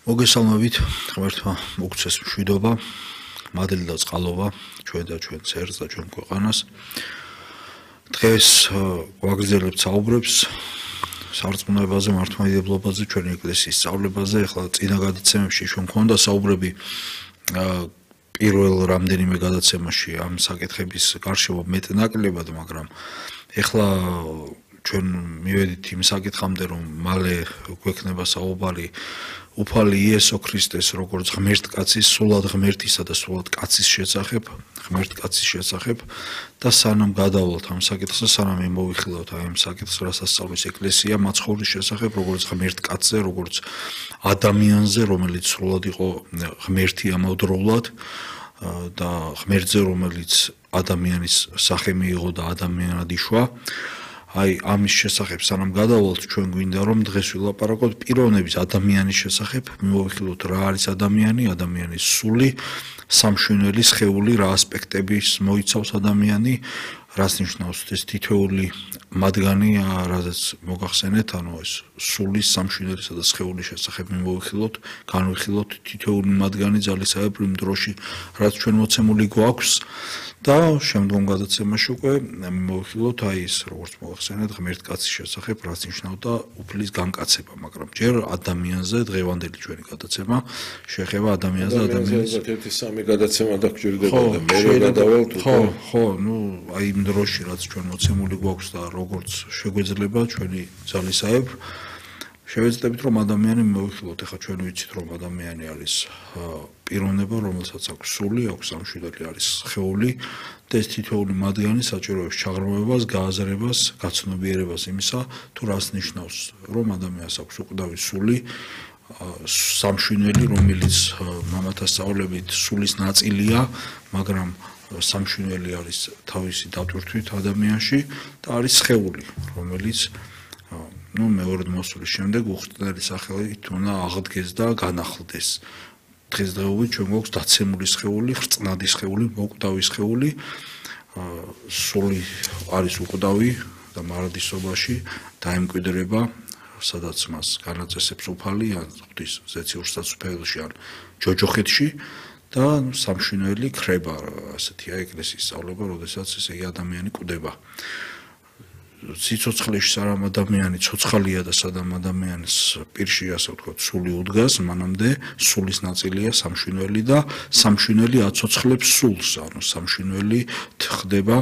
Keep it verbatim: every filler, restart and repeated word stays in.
მოგესალმებით, ღმერთმა მოგცეს მშვიდობა, მადლი და წყალობა ჩვენ და ჩვენ ცერს და ჩვენ ქვეყანას. დღეს ვაგრძელებთ საუბრებს სარწმუნოებაზე, მართლმადიდებლობაზე, ჩვენი ეკლესიის სწავლებაზე. ახლა წინა გადაცემებში ჩვენ მქონდა საუბრები პირველ რამდენიმე გადაცემაში ამ საკითხების გარშემო მეტნაკლებად, მაგრამ ახლა ჩვენ მივედით იმ საკითხამდე, რომ მალე გვექნება საუბარი უფალი იესო ქრისტეს როგორც ღმერთ კაცის, სულად ღმერთისა და სულად კაცის შესახებ, ღმერთ კაცის შესახებ და სანამ გადავლოთ ამ საკითხზე, სანამ მოვიხილოთ აი ამ საკითხს, რასაც სწავლის ეკლესია მაცხოვრის შესახებ, როგორც ღმერთ კაცზე, როგორც ადამიანზე, რომელიც სულად იყო ღმერთი ამავდროულად და ღმერთზე, რომელიც ადამიანის სახე მიიღო და ადამიანად იშვა. აი ამის შესახებ სანამ გადავალთ ჩვენ გვინდა რომ დღეს ვილაპარაკოთ პიროვნების ადამიანის შესახებ, მივახილოთ რა არის ადამიანი, ადამიანის სული, სამშვენელი სხეული, რა ასპექტების მოიცავს ადამიანი, რას ნიშნავს ეს თითოეული მათგანი, რაზეც მოგახსენეთ, ანუ ეს სულის, სამშვენელისა და სხეულის შესახებ მივახილოთ, განვიხილოთ თითოეული მათგანი ძალისავებ იმ დროში, რაც ჩვენ მოცემული გვაქვს. და შემდგომ გადაცემაში უკვე მოვიხილოთ აი ეს როგორც მოახსენეთ ღმერთ კაცის შესახებ, რაც ნიშნავდა უფლის განკაცება, მაგრამ ჯერ ადამიანზე დღევანდელი ჩვენი გადაცემა შეეხება ადამიანზე და ადამიანის ერთი სამი გადაცემა დაგჭირდება და მე გადავალთ ხო, ხო, ნუ აი იმ დროში რაც ჩვენ მოცემული გვაქვს და როგორც შეგვეძლება ჩვენი ძალისავებ შევეცდებით რომ ადამიანი მოვიხილოთ, ახლა ჩვენ ვიცით რომ ადამიანი არის პიროვნება, რომელსაც აქვს სული, აქვს სამშვიდობი, არის სხეული და ეს თითოეული მათგანი საჭიროებს ჩაღრმავებას, გააზრებას, გაცნობიერებას იმისა, თუ რას ნიშნავს, რომ ადამიანს აქვს უკვდავი სული, სამშვიდობი, რომელიც მამათა სწავლებით სულის ნაწილია, მაგრამ სამშვიდობი არის თავისი დატვირთვით ადამიანში და არის სხეული, რომელიც ну მეორე მოსulis შემდეგ უხრწნელი სახელით უნდა აღდგეს და განახლდეს. დღესდღეობით ჩვენ გვაქვს დაცემული სხეული, ხრწნადი სხეული, მოკვდავი სხეული, სული არის უკვდავი და მარადისობაში დაემკვიდრება, სადაც მას განაწესებს უფალი, ან ღვთის ზეციურ საცუფეელში, ან ჯოჯოხეთში და სამშვენელი ხრება, ასეთია ეკლესიის სწავლება, როდესაც ესე იგი ადამიანი კვდება. სიცოცხლეში სანამ ადამიანი ცოცხალია და სანამ ადამიანის პირში ასე ვთქვათ სული უდგას, მანამდე სულის ნაწილია სამშვენელი და სამშვენელი აცოცხლებს სულს, ანუ სამშვენელი ხდება